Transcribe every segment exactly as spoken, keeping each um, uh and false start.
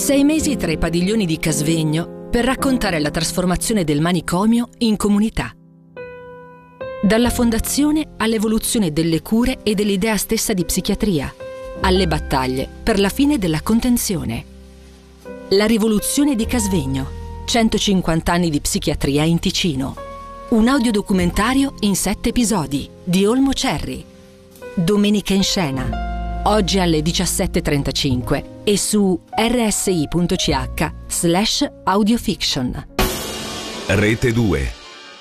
Sei mesi tra i padiglioni di Casvegno per raccontare la trasformazione del manicomio in comunità. Dalla fondazione all'evoluzione delle cure e dell'idea stessa di psichiatria, alle battaglie per la fine della contenzione. La rivoluzione di Casvegno, centocinquanta anni di psichiatria in Ticino. Un audiodocumentario in sette episodi di Olmo Cerri. Domenica in scena. Oggi alle diciassette e trentacinque e su rsi.ch slash audiofiction. Rete due.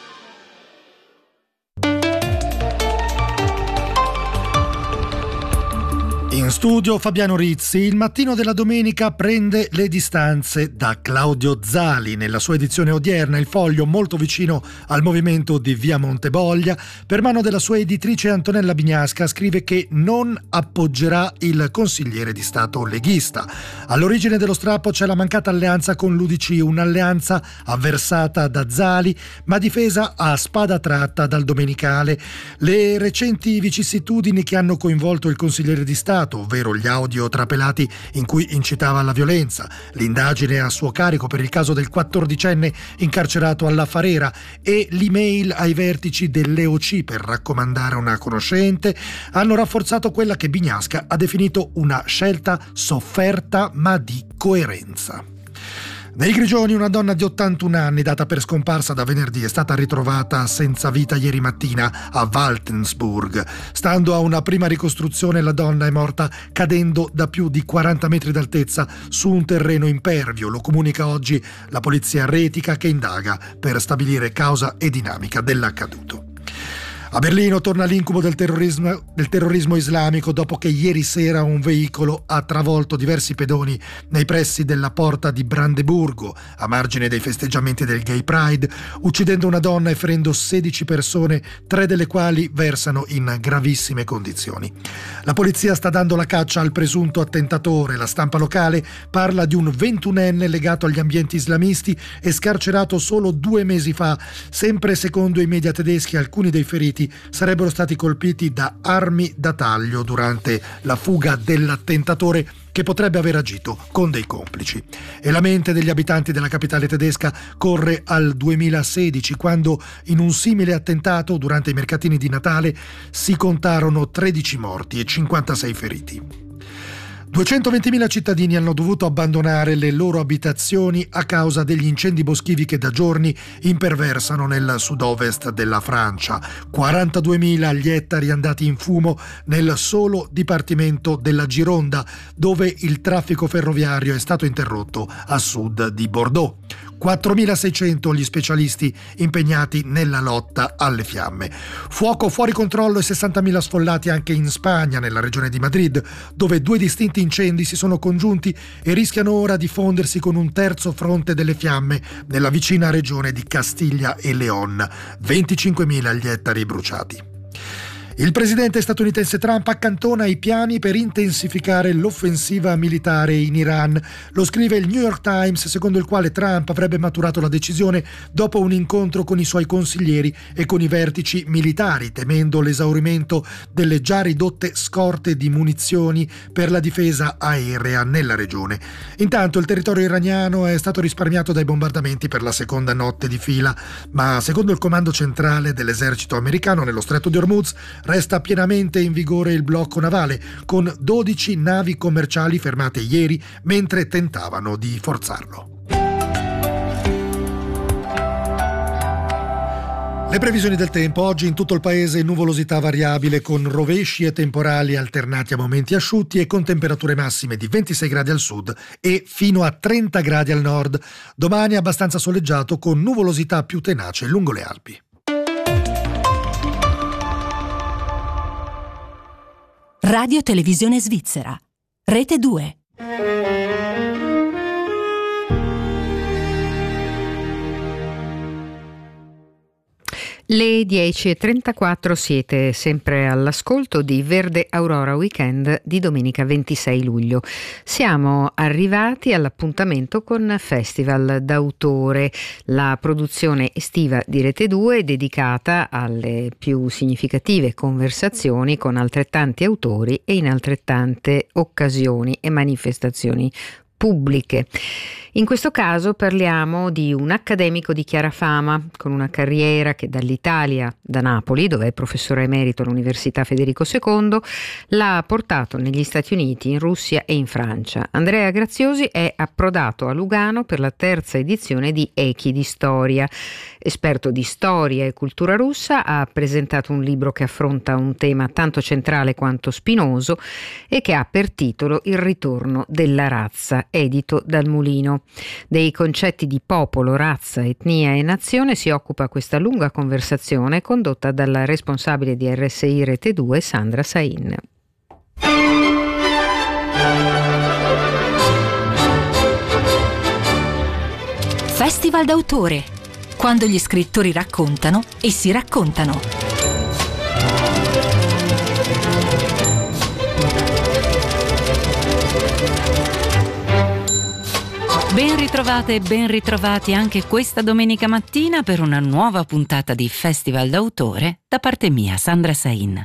In studio Fabiano Rizzi. Il mattino della domenica prende le distanze da Claudio Zali. Nella sua edizione odierna Il Foglio, molto vicino al movimento di via Monteboglia, per mano della sua editrice Antonella Bignasca, scrive che non appoggerà il consigliere di Stato leghista. All'origine dello strappo c'è la mancata alleanza con l'U D C, un'alleanza avversata da Zali ma difesa a spada tratta dal Domenicale. Le recenti vicissitudini che hanno coinvolto il consigliere di Stato, ovvero gli audio trapelati in cui incitava alla violenza, l'indagine a suo carico per il caso del quattordicenne incarcerato alla Farera e l'email ai vertici dell'E O C per raccomandare una conoscente, hanno rafforzato quella che Bignasca ha definito una scelta sofferta ma di coerenza. Nei Grigioni una donna di ottantuno anni, data per scomparsa da venerdì, è stata ritrovata senza vita ieri mattina a Waltensburg. Stando a una prima ricostruzione, la donna è morta cadendo da più di quaranta metri d'altezza su un terreno impervio. Lo comunica oggi la polizia retica, che indaga per stabilire causa e dinamica dell'accaduto. A Berlino torna l'incubo del terrorismo, del terrorismo islamico dopo che ieri sera un veicolo ha travolto diversi pedoni nei pressi della porta di Brandeburgo, a margine dei festeggiamenti del Gay Pride, uccidendo una donna e ferendo sedici persone, tre delle quali versano in gravissime condizioni. La polizia sta dando la caccia al presunto attentatore. La stampa locale parla di un ventunenne legato agli ambienti islamisti e scarcerato solo due mesi fa. Sempre secondo i media tedeschi, alcuni dei feriti sarebbero stati colpiti da armi da taglio durante la fuga dell'attentatore, che potrebbe aver agito con dei complici. E la mente degli abitanti della capitale tedesca corre al duemilasedici, quando in un simile attentato durante i mercatini di Natale si contarono tredici morti e cinquantasei feriti. duecentoventimila cittadini hanno dovuto abbandonare le loro abitazioni a causa degli incendi boschivi che da giorni imperversano nel sud-ovest della Francia. quarantaduemila gli ettari andati in fumo nel solo dipartimento della Gironda, dove il traffico ferroviario è stato interrotto a sud di Bordeaux. quattromilaseicento gli specialisti impegnati nella lotta alle fiamme. Fuoco fuori controllo e sessantamila sfollati anche in Spagna, nella regione di Madrid, dove due distinti incendi si sono congiunti e rischiano ora di fondersi con un terzo fronte delle fiamme nella vicina regione di Castiglia e León. venticinquemila gli ettari bruciati. Il presidente statunitense Trump accantona i piani per intensificare l'offensiva militare in Iran. Lo scrive il New York Times, secondo il quale Trump avrebbe maturato la decisione dopo un incontro con i suoi consiglieri e con i vertici militari, temendo l'esaurimento delle già ridotte scorte di munizioni per la difesa aerea nella regione. Intanto il territorio iraniano è stato risparmiato dai bombardamenti per la seconda notte di fila, ma secondo il comando centrale dell'esercito americano nello stretto di Hormuz resta pienamente in vigore il blocco navale, con dodici navi commerciali fermate ieri mentre tentavano di forzarlo. Le previsioni del tempo: oggi in tutto il paese nuvolosità variabile con rovesci e temporali alternati a momenti asciutti e con temperature massime di ventisei gradi al sud e fino a trenta gradi al nord. Domani abbastanza soleggiato con nuvolosità più tenace lungo le Alpi. Radio Televisione Svizzera, Rete due. Le dieci e trentaquattro siete sempre all'ascolto di Verde Aurora Weekend di domenica ventisei luglio. Siamo arrivati all'appuntamento con Festival d'autore, la produzione estiva di Rete due dedicata alle più significative conversazioni con altrettanti autori e in altrettante occasioni e manifestazioni pubbliche. In questo caso parliamo di un accademico di chiara fama, con una carriera che dall'Italia, da Napoli, dove è professore emerito all'Università Federico secondo, l'ha portato negli Stati Uniti, in Russia e in Francia. Andrea Graziosi è approdato a Lugano per la terza edizione di Echi di Storia. Esperto di storia e cultura russa, ha presentato un libro che affronta un tema tanto centrale quanto spinoso e che ha per titolo Il ritorno della razza, edito dal Mulino. Dei concetti di popolo, razza, etnia e nazione si occupa questa lunga conversazione condotta dalla responsabile di R S I Rete due, Sandra Sain. Festival d'autore, quando gli scrittori raccontano e si raccontano. Ben ritrovate e ben ritrovati anche questa domenica mattina per una nuova puntata di Festival d'autore da parte mia, Sandra Sain.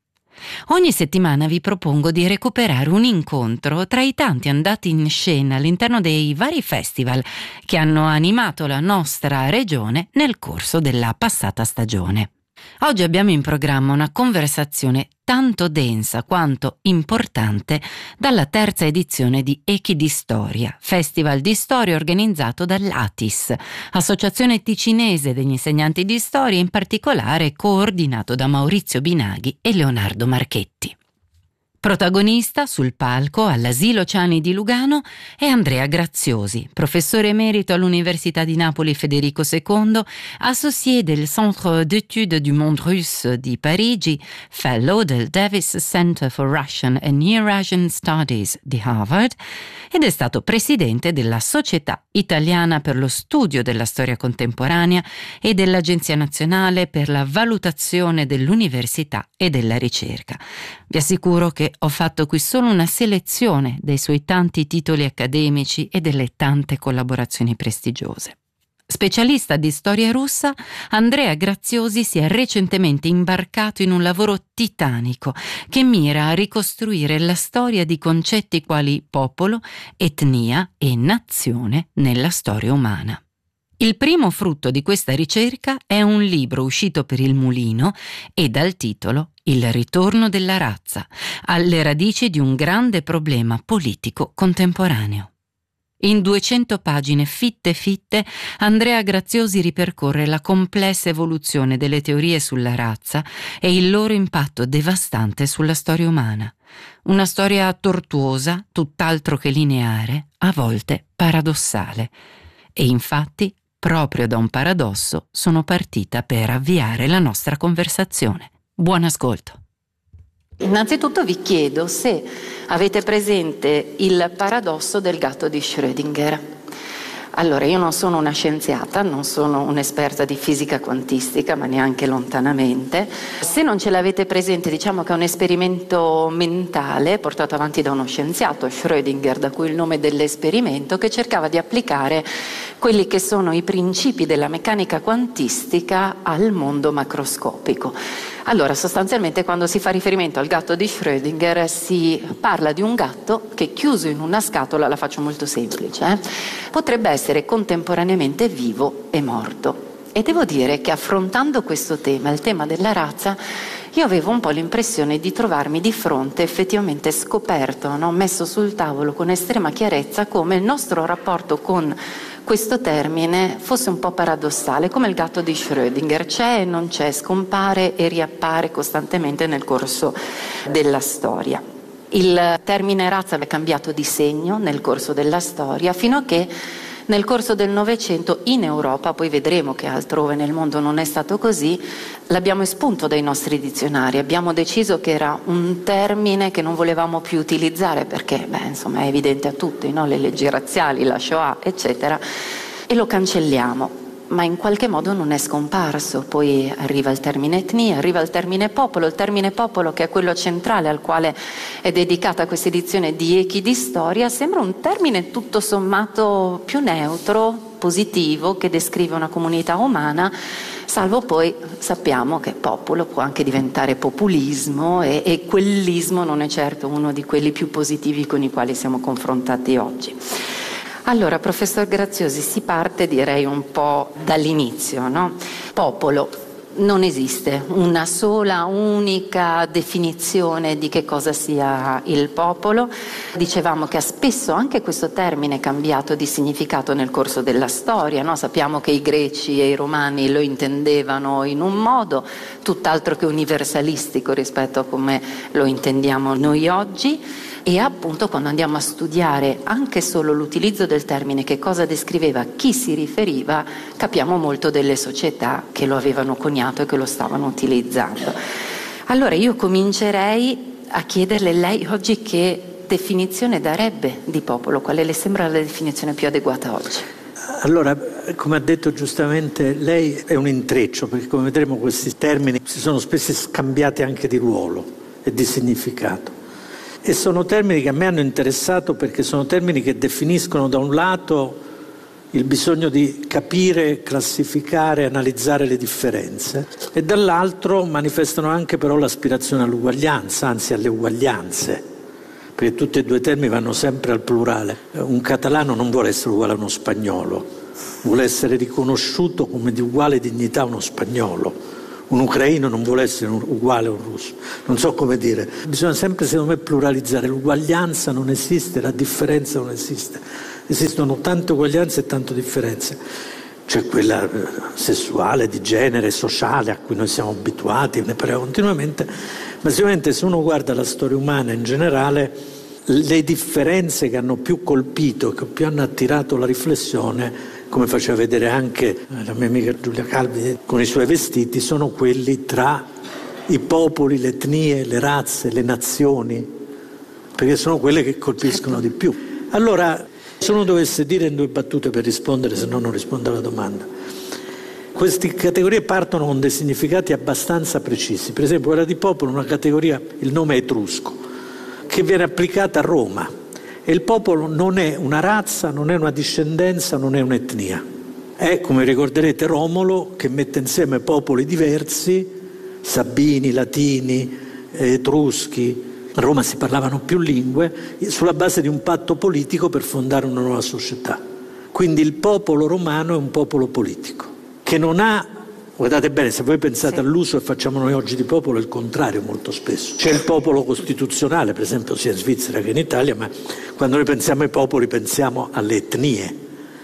Ogni settimana vi propongo di recuperare un incontro tra i tanti andati in scena all'interno dei vari festival che hanno animato la nostra regione nel corso della passata stagione. Oggi abbiamo in programma una conversazione tanto densa quanto importante dalla terza edizione di Echi di Storia, festival di storia organizzato dall'Atis, Associazione Ticinese degli Insegnanti di Storia, in particolare coordinato da Maurizio Binaghi e Leonardo Marchetti. Protagonista sul palco all'Asilo Ciani di Lugano è Andrea Graziosi, professore emerito all'Università di Napoli Federico secondo, associé del Centre d'études du monde russe di Parigi, fellow del Davis Center for Russian and Near Asian Studies di Harvard ed è stato presidente della Società Italiana per lo Studio della Storia Contemporanea e dell'Agenzia Nazionale per la Valutazione dell'Università e della Ricerca. Vi assicuro che ho fatto qui solo una selezione dei suoi tanti titoli accademici e delle tante collaborazioni prestigiose. Specialista di storia russa, Andrea Graziosi si è recentemente imbarcato in un lavoro titanico che mira a ricostruire la storia di concetti quali popolo, etnia e nazione nella storia umana. Il primo frutto di questa ricerca è un libro uscito per il Mulino e dal titolo Il ritorno della razza, alle radici di un grande problema politico contemporaneo. In duecento pagine fitte fitte, Andrea Graziosi ripercorre la complessa evoluzione delle teorie sulla razza e il loro impatto devastante sulla storia umana. Una storia tortuosa, tutt'altro che lineare, a volte paradossale. E infatti, proprio da un paradosso sono partita per avviare la nostra conversazione. Buon ascolto. Innanzitutto vi chiedo se avete presente il paradosso del gatto di Schrödinger. Allora, io non sono una scienziata, non sono un'esperta di fisica quantistica, ma neanche lontanamente. Se non ce l'avete presente, diciamo che è un esperimento mentale portato avanti da uno scienziato, Schrödinger, da cui il nome dell'esperimento, che cercava di applicare quelli che sono i principi della meccanica quantistica al mondo macroscopico. Allora, sostanzialmente, quando si fa riferimento al gatto di Schrödinger si parla di un gatto che, chiuso in una scatola, la faccio molto semplice, eh, potrebbe essere contemporaneamente vivo e morto. E devo dire che, affrontando questo tema, il tema della razza, io avevo un po' l'impressione di trovarmi di fronte, effettivamente scoperto, no? messo sul tavolo con estrema chiarezza, come il nostro rapporto con questo termine fosse un po' paradossale, come il gatto di Schrödinger, c'è e non c'è, scompare e riappare costantemente nel corso della storia. Il termine razza è cambiato di segno nel corso della storia, fino a che nel corso del Novecento in Europa, poi vedremo che altrove nel mondo non è stato così, l'abbiamo espunto dai nostri dizionari, abbiamo deciso che era un termine che non volevamo più utilizzare perché, beh, insomma, è evidente a tutti, no? Le leggi razziali, la Shoah, eccetera, e lo cancelliamo. Ma in qualche modo non è scomparso. Poi arriva il termine etnia, arriva il termine popolo, il termine popolo, che è quello centrale al quale è dedicata questa edizione di Echi di Storia, sembra un termine tutto sommato più neutro, positivo che descrive una comunità umana, salvo poi sappiamo che popolo può anche diventare populismo e, e quellismo non è certo uno di quelli più positivi con i quali siamo confrontati oggi. Allora, professor Graziosi, si parte direi un po' dall'inizio, no? Popolo. Non esiste una sola, unica definizione di che cosa sia il popolo. Dicevamo che ha spesso anche questo termine cambiato di significato nel corso della storia, no? Sappiamo che i greci e i romani lo intendevano in un modo tutt'altro che universalistico rispetto a come lo intendiamo noi oggi. E appunto quando andiamo a studiare anche solo l'utilizzo del termine, che cosa descriveva, a chi si riferiva, capiamo molto delle società che lo avevano coniato e che lo stavano utilizzando. Allora io comincerei a chiederle lei oggi che definizione darebbe di popolo, quale le sembra la definizione più adeguata oggi? Allora, come ha detto giustamente lei, è un intreccio, perché come vedremo questi termini si sono spesso scambiati anche di ruolo e di significato. E sono termini che a me hanno interessato perché sono termini che definiscono da un lato il bisogno di capire, classificare, analizzare le differenze e dall'altro manifestano anche però l'aspirazione all'uguaglianza, anzi alle uguaglianze, perché tutti e due i termini vanno sempre al plurale. Un catalano non vuole essere uguale a uno spagnolo, vuole essere riconosciuto come di uguale dignità a uno spagnolo. Un ucraino non vuole essere uguale a un russo, non so come dire. Bisogna sempre, secondo me, pluralizzare. L'uguaglianza non esiste, la differenza non esiste. Esistono tante uguaglianze e tante differenze. C'è quella sessuale, di genere, sociale, a cui noi siamo abituati, ne parliamo continuamente, ma sicuramente se uno guarda la storia umana in generale, le differenze che hanno più colpito, che più hanno attirato la riflessione, come faceva vedere anche la mia amica Giulia Calvi con i suoi vestiti, sono quelli tra i popoli, le etnie, le razze, le nazioni, perché sono quelle che colpiscono di più. Allora, se uno dovesse dire in due battute per rispondere, se no non rispondo alla domanda, queste categorie partono con dei significati abbastanza precisi. Per esempio, quella di popolo è una categoria, il nome è etrusco, che viene applicata a Roma. E il popolo non è una razza, non è una discendenza, non è un'etnia. È, come ricorderete, Romolo che mette insieme popoli diversi, Sabini, Latini, Etruschi. A Roma si parlavano più lingue, sulla base di un patto politico per fondare una nuova società. Quindi il popolo romano è un popolo politico, che non ha... Guardate bene, se voi pensate sì. all'uso che facciamo noi oggi di popolo, è il contrario molto spesso. C'è il popolo costituzionale, per esempio sia in Svizzera che in Italia, ma quando noi pensiamo ai popoli pensiamo alle etnie.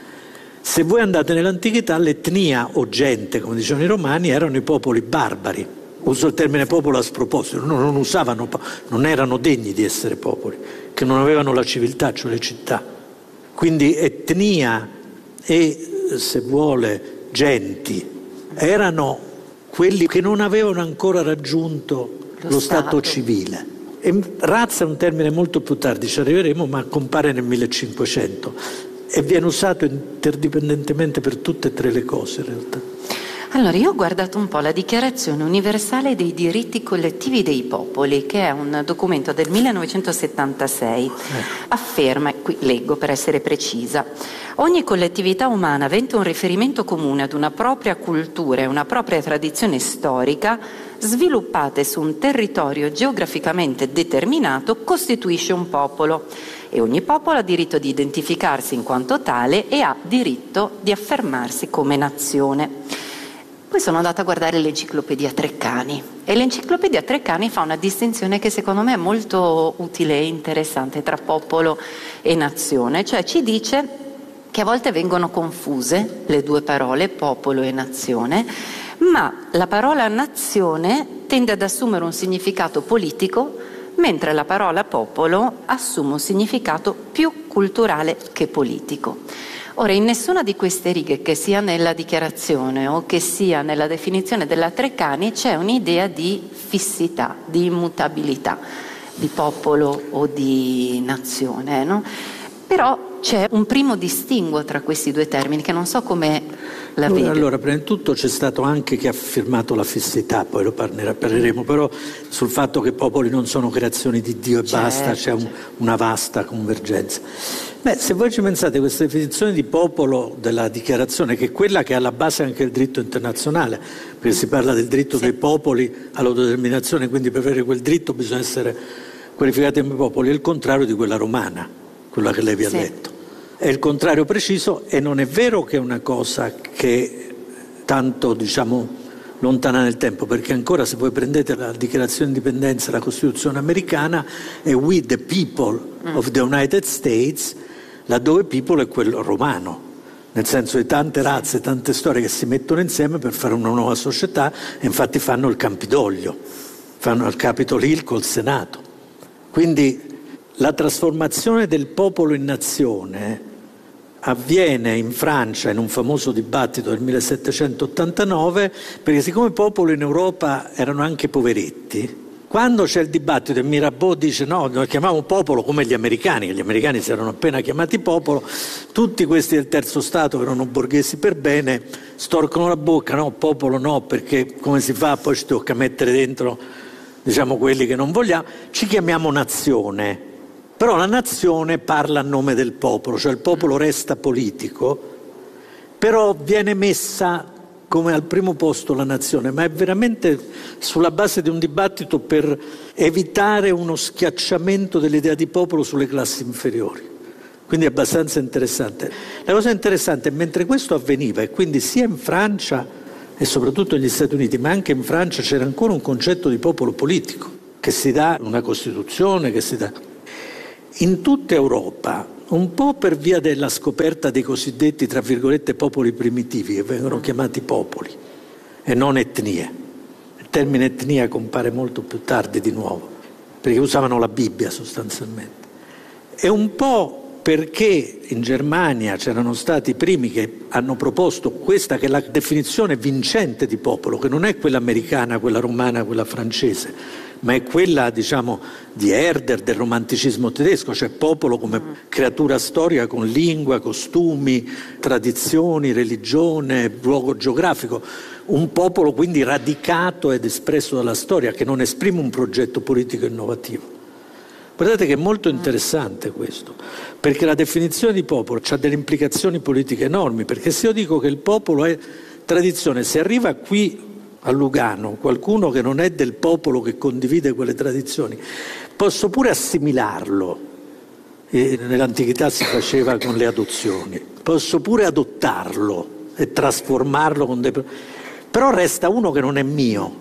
Se voi andate nell'antichità, l'etnia o gente, come dicevano i romani, erano i popoli barbari. Uso il termine popolo a sproposito, non, non usavano, non erano degni di essere popoli, che non avevano la civiltà, cioè le città. Quindi etnia e, se vuole, genti, erano quelli che non avevano ancora raggiunto lo, lo stato. stato civile. E razza è un termine molto più tardi, ci arriveremo, ma compare nel millecinquecento e viene usato interdipendentemente per tutte e tre le cose in realtà. Allora, io ho guardato un po' la Dichiarazione universale dei diritti collettivi dei popoli, che è un documento del millenovecentosettantasei. Eh. Afferma, qui leggo per essere precisa, ogni collettività umana avente un riferimento comune ad una propria cultura e una propria tradizione storica, sviluppate su un territorio geograficamente determinato, costituisce un popolo. E ogni popolo ha diritto di identificarsi in quanto tale e ha diritto di affermarsi come nazione. Poi sono andata a guardare l'enciclopedia Treccani e l'enciclopedia Treccani fa una distinzione che secondo me è molto utile e interessante tra popolo e nazione, cioè ci dice che a volte vengono confuse le due parole, popolo e nazione, ma la parola nazione tende ad assumere un significato politico, mentre la parola popolo assume un significato più culturale che politico. Ora, in nessuna di queste righe, che sia nella dichiarazione o che sia nella definizione della Treccani, c'è un'idea di fissità, di immutabilità, di popolo o di nazione, no? Però c'è un primo distinguo tra questi due termini che non so come la vede? Allora, prima di tutto c'è stato anche chi ha firmato la fissità, poi lo parleremo, però sul fatto che popoli non sono creazioni di Dio e certo, basta, c'è un, una vasta convergenza. Beh, se voi ci pensate, questa definizione di popolo della dichiarazione, che è quella che è alla base anche del diritto internazionale, perché si parla del diritto sì. dei popoli all'autodeterminazione, quindi per avere quel diritto bisogna essere qualificati come popoli, è il contrario di quella romana, quella che lei vi ha sì. letto. È il contrario preciso, e non è vero che è una cosa che tanto, diciamo, lontana nel tempo, perché ancora se voi prendete la dichiarazione di indipendenza, la Costituzione americana, è We the People of the United States, laddove people è quello romano, nel senso di tante razze, tante storie che si mettono insieme per fare una nuova società, e infatti fanno il Campidoglio, fanno il Capitol Hill col Senato. Quindi la trasformazione del popolo in nazione avviene in Francia in un famoso dibattito del millesettecentottantanove, perché siccome i popoli in Europa erano anche poveretti, quando c'è il dibattito e Mirabeau dice no, noi chiamiamo popolo come gli americani, che gli americani si erano appena chiamati popolo, tutti questi del terzo Stato, che erano borghesi per bene, storcono la bocca, no, popolo no, perché come si fa, poi ci tocca mettere dentro, diciamo, quelli che non vogliamo, ci chiamiamo nazione. Però la nazione parla a nome del popolo, cioè il popolo resta politico, però viene messa come al primo posto la nazione, ma è veramente sulla base di un dibattito per evitare uno schiacciamento dell'idea di popolo sulle classi inferiori. Quindi è abbastanza interessante. La cosa interessante è mentre questo avveniva, e quindi sia in Francia e soprattutto negli Stati Uniti, ma anche in Francia c'era ancora un concetto di popolo politico, che si dà una Costituzione, che si dà... In tutta Europa, un po' per via della scoperta dei cosiddetti, tra virgolette, popoli primitivi, che vengono chiamati popoli e non etnie. Il termine etnia compare molto più tardi di nuovo, perché usavano la Bibbia sostanzialmente. E un po' perché in Germania c'erano stati i primi che hanno proposto questa che è la definizione vincente di popolo, che non è quella americana, quella romana, quella francese, ma è quella, diciamo, di Herder, del romanticismo tedesco, cioè popolo come creatura storica con lingua, costumi, tradizioni, religione, luogo geografico, un popolo quindi radicato ed espresso dalla storia, che non esprime un progetto politico innovativo. Guardate che è molto interessante questo, perché la definizione di popolo ha delle implicazioni politiche enormi, perché se io dico che il popolo è tradizione, se arriva qui a Lugano qualcuno che non è del popolo che condivide quelle tradizioni, posso pure assimilarlo, e nell'antichità si faceva con le adozioni, posso pure adottarlo e trasformarlo con dei... però resta uno che non è mio.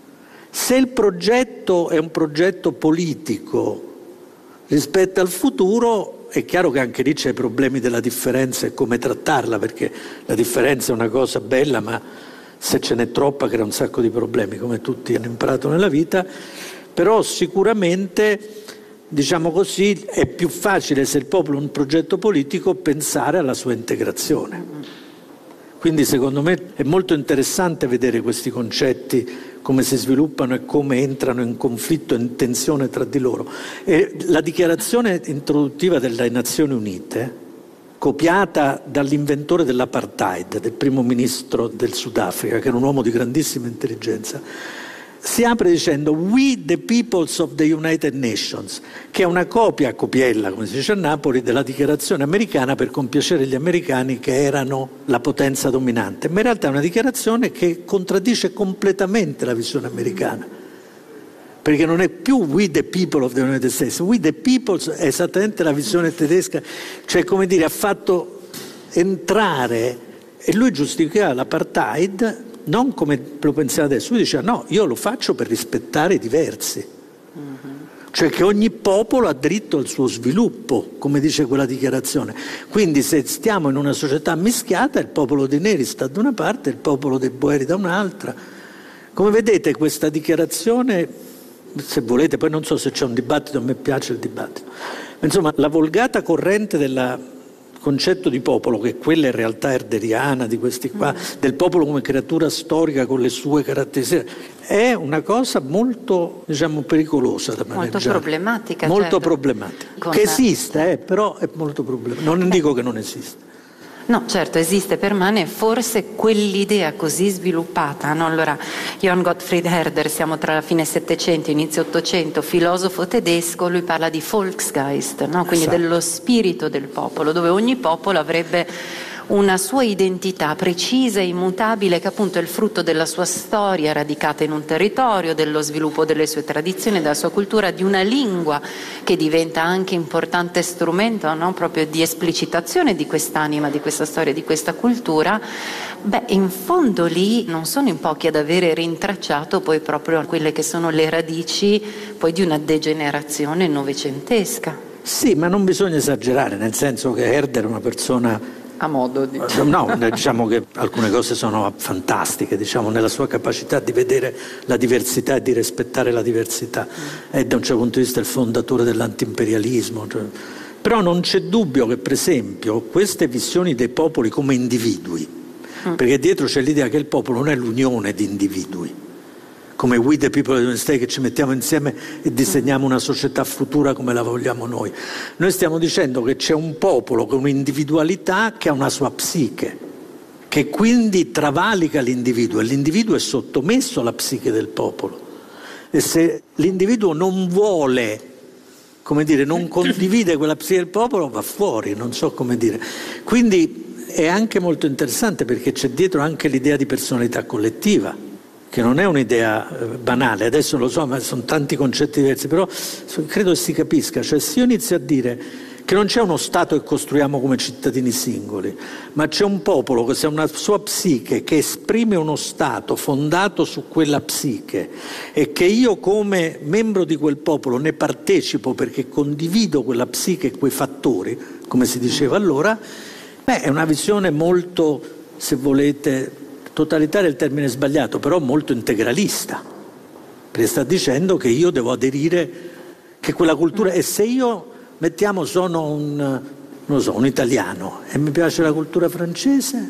Se il progetto è un progetto politico rispetto al futuro, è chiaro che anche lì c'è i problemi della differenza e come trattarla, perché la differenza è una cosa bella, ma se ce n'è troppa crea un sacco di problemi, come tutti hanno imparato nella vita. Però sicuramente, diciamo così, è più facile, se il popolo è un progetto politico, pensare alla sua integrazione. Quindi secondo me è molto interessante vedere questi concetti, come si sviluppano e come entrano in conflitto e in tensione tra di loro. E la dichiarazione introduttiva delle Nazioni Unite, copiata dall'inventore dell'apartheid, del primo ministro del Sudafrica, che era un uomo di grandissima intelligenza, si apre dicendo "We the peoples of the United Nations", che è una copia, a copiella, come si dice a Napoli, della dichiarazione americana per compiacere gli americani che erano la potenza dominante. Ma in realtà è una dichiarazione che contraddice completamente la visione americana, perché non è più "We the people of the United States", "We the peoples" è esattamente la visione tedesca, cioè, come dire, ha fatto entrare, e lui giustificava l'apartheid non come lo pensiamo adesso, lui diceva no, io lo faccio per rispettare i diversi, mm-hmm. cioè che ogni popolo ha diritto al suo sviluppo, come dice quella dichiarazione. Quindi se stiamo in una società mischiata, il popolo dei neri sta da una parte, il popolo dei boeri da un'altra. Come vedete, questa dichiarazione, se volete, poi non so se c'è un dibattito, a me piace il dibattito, ma insomma la volgata corrente del concetto di popolo, che quella in realtà herderiana di questi qua, mm. del popolo come creatura storica con le sue caratteristiche, è una cosa molto, diciamo, pericolosa da maneggiare. Molto problematica. Molto certo. problematica. Con... Che esiste, eh, però è molto problematica. Non Beh. dico che non esiste. No, certo, esiste, permane forse quell'idea così sviluppata, no? Allora, Johann Gottfried Herder, siamo tra la fine Settecento e inizio Ottocento, filosofo tedesco, lui parla di Volksgeist, no? Quindi esatto. dello spirito del popolo, dove ogni popolo avrebbe una sua identità precisa e immutabile, che appunto è il frutto della sua storia radicata in un territorio, dello sviluppo delle sue tradizioni, della sua cultura, di una lingua che diventa anche importante strumento, no? proprio di esplicitazione di quest'anima, di questa storia, di questa cultura. Beh, in fondo lì non sono in pochi ad avere rintracciato poi proprio quelle che sono le radici poi di una degenerazione novecentesca. Sì, ma non bisogna esagerare, nel senso che Herder è una persona a modo, diciamo. No, diciamo che alcune cose sono fantastiche, diciamo, nella sua capacità di vedere la diversità e di rispettare la diversità. È da un certo punto di vista il fondatore dell'antiimperialismo. Cioè. Però non c'è dubbio che, per esempio, queste visioni dei popoli come individui, mm. perché dietro c'è l'idea che il popolo non è l'unione di individui, come we the people of the United States, che ci mettiamo insieme e disegniamo una società futura come la vogliamo noi. Noi stiamo dicendo che c'è un popolo con un'individualità che ha una sua psiche, che quindi travalica l'individuo, e l'individuo è sottomesso alla psiche del popolo. E se l'individuo non vuole, come dire, non condivide quella psiche del popolo, va fuori, non so come dire. Quindi è anche molto interessante, perché c'è dietro anche l'idea di personalità collettiva, che non è un'idea banale, adesso lo so, ma sono tanti concetti diversi, però credo si capisca. Cioè, se io inizio a dire che non c'è uno Stato che costruiamo come cittadini singoli, ma c'è un popolo che ha una sua psiche, che esprime uno Stato fondato su quella psiche, e che io come membro di quel popolo ne partecipo perché condivido quella psiche e quei fattori, come si diceva allora, beh, è una visione molto, se volete, totalitaria è il termine sbagliato, però molto integralista, perché sta dicendo che io devo aderire, che quella cultura, e se io, mettiamo, sono un, non lo so, un italiano e mi piace la cultura francese,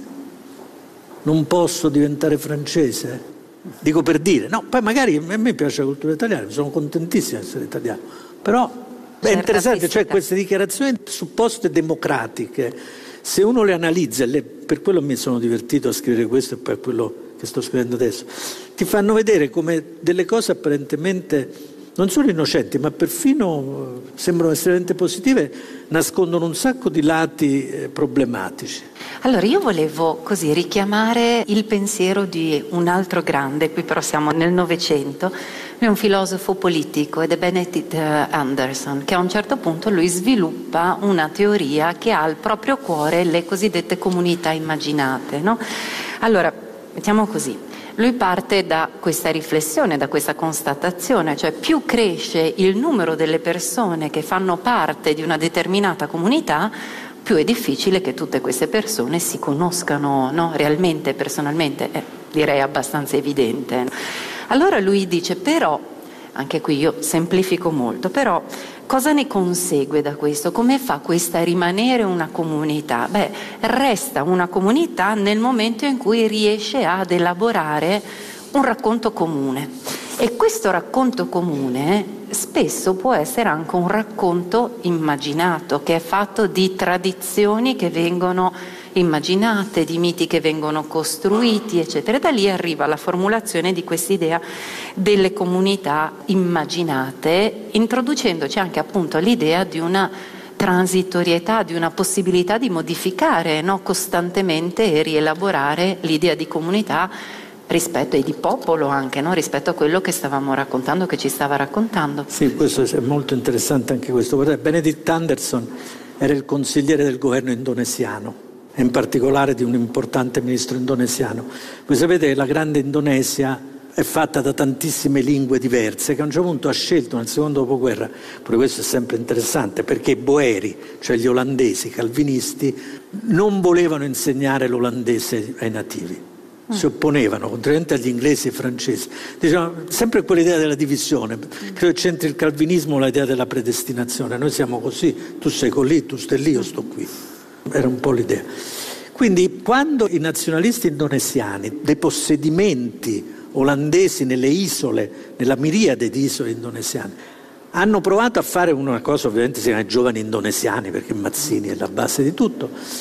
non posso diventare francese? Dico per dire, no, poi magari a me piace la cultura italiana, sono contentissimo di essere italiano, però beh, è interessante, cioè queste dichiarazioni supposte democratiche, se uno le analizza, le, per quello mi sono divertito a scrivere questo e poi a quello che sto scrivendo adesso, ti fanno vedere come delle cose apparentemente non solo innocenti, ma perfino sembrano estremamente positive, nascondono un sacco di lati eh, problematici. Allora io volevo così richiamare il pensiero di un altro grande, qui però siamo nel Novecento, lui è un filosofo politico ed è Benedict Anderson, che a un certo punto lui sviluppa una teoria che ha al proprio cuore le cosiddette comunità immaginate, no? Allora, mettiamo così, lui parte da questa riflessione, da questa constatazione, cioè più cresce il numero delle persone che fanno parte di una determinata comunità, più è difficile che tutte queste persone si conoscano, no? realmente, personalmente, eh, direi abbastanza evidente. Allora lui dice, però, anche qui io semplifico molto, però cosa ne consegue da questo? Come fa questa a rimanere una comunità? Beh, resta una comunità nel momento in cui riesce ad elaborare un racconto comune. E questo racconto comune spesso può essere anche un racconto immaginato, che è fatto di tradizioni che vengono immaginate, di miti che vengono costruiti, eccetera. Da lì arriva la formulazione di quest'idea delle comunità immaginate, introducendoci anche appunto l'idea di una transitorietà, di una possibilità di modificare, no, costantemente e rielaborare l'idea di comunità rispetto e di popolo anche, no? rispetto a quello che stavamo raccontando, che ci stava raccontando. Sì, questo è molto interessante anche questo. Benedict Anderson era il consigliere del governo indonesiano, e in particolare di un importante ministro indonesiano. Voi sapete che la grande Indonesia è fatta da tantissime lingue diverse, che a un certo punto ha scelto nel secondo dopoguerra, pure questo è sempre interessante, perché i boeri, cioè gli olandesi calvinisti, non volevano insegnare l'olandese ai nativi. Si opponevano, contrariamente agli inglesi e francesi. Dicevano sempre quell'idea della divisione. Credo che c'entri il calvinismo, l'idea della predestinazione. Noi siamo così, tu sei lì, tu stai lì, io sto qui. Era un po' l'idea. Quindi quando i nazionalisti indonesiani, dei possedimenti olandesi nelle isole, nella miriade di isole indonesiane, hanno provato a fare una cosa, ovviamente si chiama giovani indonesiani, perché Mazzini è la base di tutto,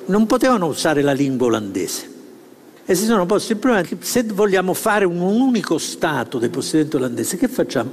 non potevano usare la lingua olandese. E si sono posti il problema che se vogliamo fare un, un unico Stato dei possidenti olandesi, che facciamo?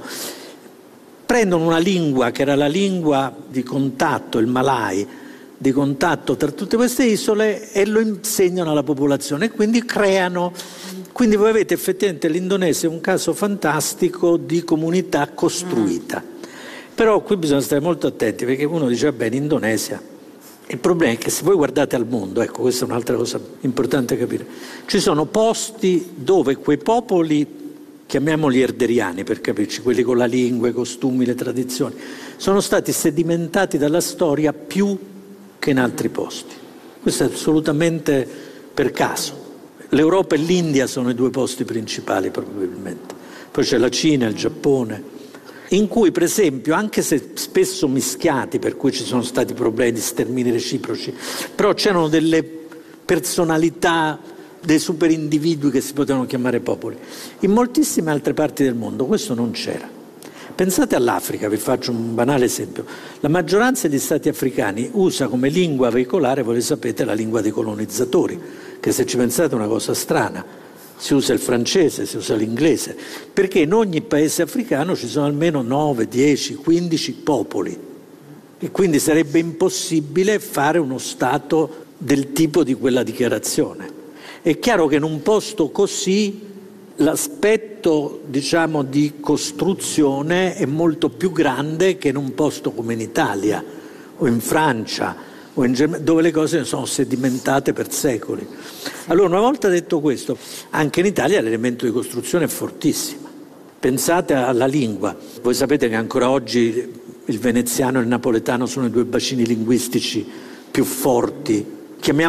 Prendono una lingua che era la lingua di contatto, il Malay, di contatto tra tutte queste isole, e lo insegnano alla popolazione, e quindi creano. Quindi voi avete effettivamente l'Indonesia, un caso fantastico di comunità costruita. Però qui bisogna stare molto attenti, perché uno dice, vabbè, in Indonesia. Il problema è che se voi guardate al mondo, ecco, questa è un'altra cosa importante capire, ci sono posti dove quei popoli, chiamiamoli erderiani per capirci, quelli con la lingua, i costumi, le tradizioni, sono stati sedimentati dalla storia più che in altri posti. Questo è assolutamente per caso. L'Europa e l'India sono i due posti principali probabilmente. Poi c'è la Cina, il Giappone, in cui per esempio, anche se spesso mischiati, per cui ci sono stati problemi di stermini reciproci, però c'erano delle personalità, dei super individui che si potevano chiamare popoli. In moltissime altre parti del mondo questo non c'era. Pensate all'Africa, vi faccio un banale esempio. La maggioranza degli stati africani usa come lingua veicolare, voi sapete, la lingua dei colonizzatori, che se ci pensate è una cosa strana. Si usa il francese, si usa l'inglese, perché in ogni paese africano ci sono almeno nove, dieci, quindici popoli. E quindi sarebbe impossibile fare uno Stato del tipo di quella dichiarazione. È chiaro che in un posto così l'aspetto, diciamo, di costruzione è molto più grande che in un posto come in Italia o in Francia o in Germania, dove le cose sono sedimentate per secoli. Allora, una volta detto questo, anche in Italia l'elemento di costruzione è fortissimo. Pensate alla lingua. Voi sapete che ancora oggi il veneziano e il napoletano sono i due bacini linguistici più forti. Chiamiamo